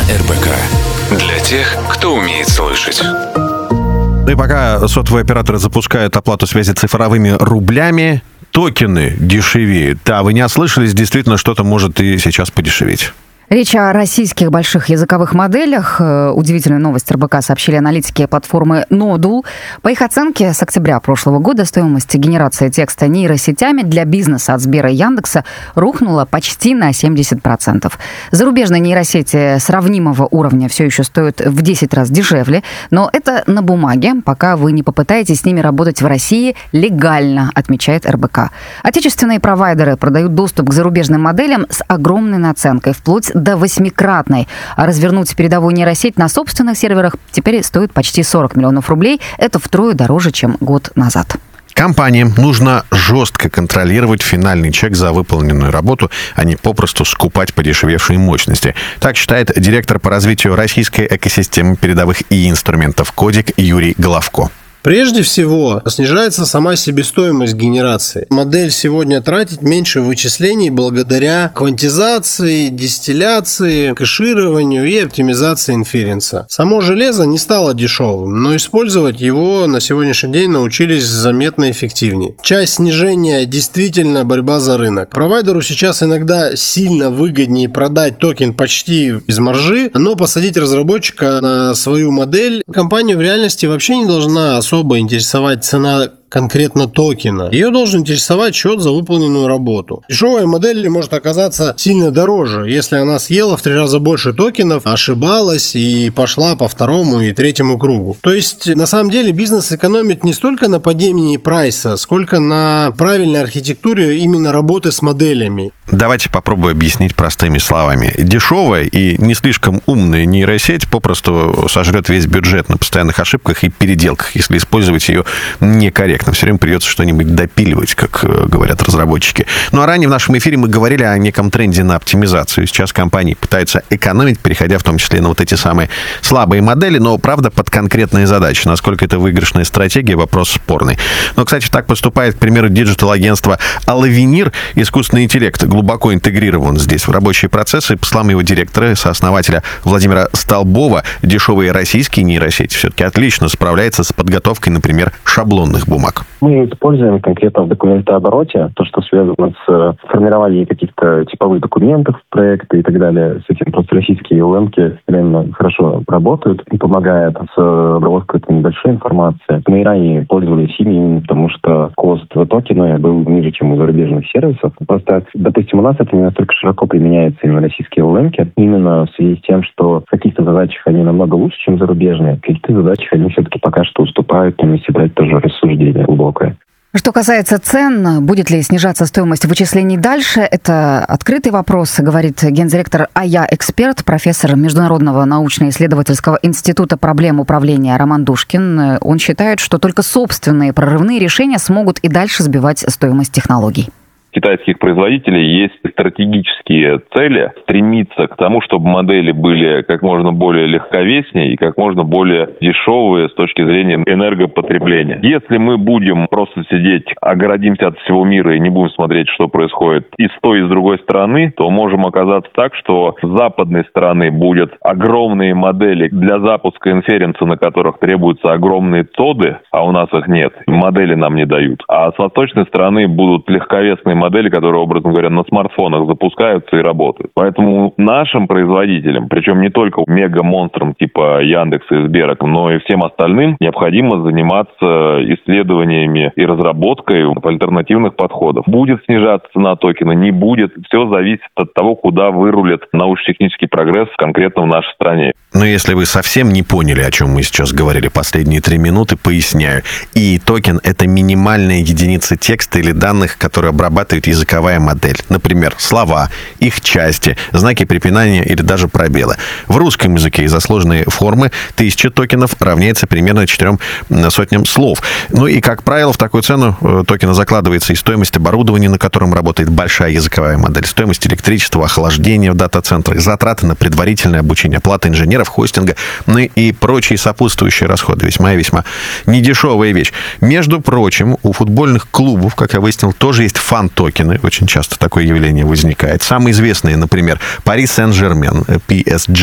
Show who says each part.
Speaker 1: РБК. Для тех, кто умеет слышать.
Speaker 2: Ну и пока сотовые операторы запускают оплату связи цифровыми рублями, токены дешевеют. Да, вы не ослышались, действительно, что-то может и сейчас подешеветь.
Speaker 3: Речь о российских больших языковых моделях. Удивительную новость РБК сообщили аналитики платформы Nodul. По их оценке, с октября прошлого года стоимость генерации текста нейросетями для бизнеса от Сбера и Яндекса рухнула почти на 70%. Зарубежные нейросети сравнимого уровня все еще стоят в 10 раз дешевле, но это на бумаге, пока вы не попытаетесь с ними работать в России легально, отмечает РБК. Отечественные провайдеры продают доступ к зарубежным моделям с огромной наценкой, вплоть до 8-кратной. А развернуть передовую нейросеть на собственных серверах теперь стоит почти 40 миллионов рублей. Это втрое дороже, чем год назад.
Speaker 2: Компаниям нужно жестко контролировать финальный чек за выполненную работу, а не попросту скупать подешевевшие мощности. Так считает директор по развитию российской экосистемы передовых и инструментов Кодик Юрий Головко.
Speaker 4: Прежде всего, снижается сама себестоимость генерации. Модель сегодня тратит меньше вычислений благодаря квантизации, дистилляции, кэшированию и оптимизации инференса. Само железо не стало дешевым, но использовать его на сегодняшний день научились заметно эффективнее. Часть снижения действительно борьба за рынок. Провайдеру сейчас иногда сильно выгоднее продать токен почти из маржи, но посадить разработчика на свою модель компания в реальности вообще не должна особо интересовать цена конкретно токена. Ее должен интересовать счет за выполненную работу. Дешевая модель может оказаться сильно дороже, если она съела в 3 раза больше токенов, ошибалась и пошла по 2-му и 3-му кругу. То есть, на самом деле, бизнес экономит не столько на падении прайса, сколько на правильной архитектуре именно работы с моделями.
Speaker 2: Давайте попробую объяснить простыми словами. Дешевая и не слишком умная нейросеть попросту сожрет весь бюджет на постоянных ошибках и переделках, если использовать ее некорректно. Все время придется что-нибудь допиливать, как говорят разработчики. Ну а ранее в нашем эфире мы говорили о неком тренде на оптимизацию. Сейчас компании пытаются экономить, переходя в том числе на вот эти самые слабые модели, но, правда, под конкретные задачи. Насколько это выигрышная стратегия, вопрос спорный. Но, кстати, так поступает, к примеру, диджитал-агентство Alavinir. Искусственный интеллект глубоко интегрирован здесь в рабочие процессы. По словам его директора, сооснователя Владимира Столбова, дешевые российские нейросети все-таки отлично справляются с подготовкой, например, шаблонных бумаг.
Speaker 5: Мы используем конкретно в документообороте то, что связано с формированием каких-то типовых документов проекта и так далее. С этим просто российские LLM-ки реально хорошо работают и помогают с обработкой какой-то небольшой информации. Мы и ранее пользовались ими, потому что кост токена был ниже, чем у зарубежных сервисов. Просто, допустим, у нас это не настолько широко применяется именно российские LLM-ки, именно в связи с тем, что в каких-то задачах они намного лучше, чем зарубежные. В каких-то задачах они все-таки пока что уступают, там, если брать тоже рассуждение глубокое.
Speaker 3: Что касается цен, будет ли снижаться стоимость вычислений дальше, это открытый вопрос, говорит гендиректор АЯ «Эксперт», профессор Международного научно-исследовательского института проблем управления Роман Душкин. Он считает, что только собственные прорывные решения смогут и дальше сбивать стоимость технологий.
Speaker 6: Китайских производителей есть стратегические цели стремиться к тому, чтобы модели были как можно более легковеснее и как можно более дешевые с точки зрения энергопотребления. Если мы будем просто сидеть, огородимся от всего мира и не будем смотреть, что происходит и с той, и с другой стороны, то можем оказаться так, что с западной стороны будут огромные модели для запуска инференса, на которых требуются огромные тоды, а у нас их нет. Модели нам не дают. А с восточной стороны будут легковесные модели, которые, образно говоря, на смартфонах запускаются и работают. Поэтому нашим производителям, причем не только мега-монстрам типа Яндекса и Сбера, но и всем остальным, необходимо заниматься исследованиями и разработкой альтернативных подходов. Будет снижаться цена токена, не будет. Все зависит от того, куда вырулит научно-технический прогресс конкретно в нашей стране.
Speaker 2: Но если вы совсем не поняли, о чем мы сейчас говорили последние 3 минуты, поясняю. И токен — это минимальная единица текста или данных, которые обрабатывает языковая модель. Например, слова, их части, знаки препинания или даже пробелы. В русском языке из-за сложной формы 1000 токенов равняется примерно 400 слов. Ну и, как правило, в такую цену токена закладывается и стоимость оборудования, на котором работает большая языковая модель, стоимость электричества, охлаждения в дата-центрах, затраты на предварительное обучение, оплата инженеров, хостинга, ну и прочие сопутствующие расходы. Весьма и весьма недешевая вещь. Между прочим, у футбольных клубов, как я выяснил, тоже есть фан-токены. Очень часто такое явление возникает. Самые известные, например, Paris Saint-Germain, PSG,